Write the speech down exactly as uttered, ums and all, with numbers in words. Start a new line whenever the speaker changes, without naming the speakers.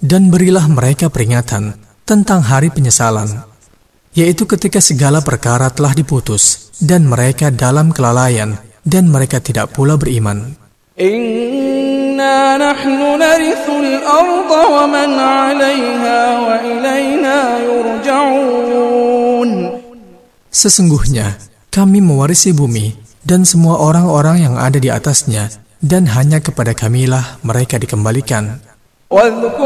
Dan berilah mereka peringatan tentang hari penyesalan, yaitu ketika segala perkara telah diputus, dan mereka dalam kelalaian, dan mereka tidak pula beriman.
Inna nahnu narithul arda wa man 'alayha wa ilayna yurja'un.
Sesungguhnya kami mewarisi bumi dan semua orang-orang yang ada di atasnya, dan hanya kepada kamilah mereka dikembalikan.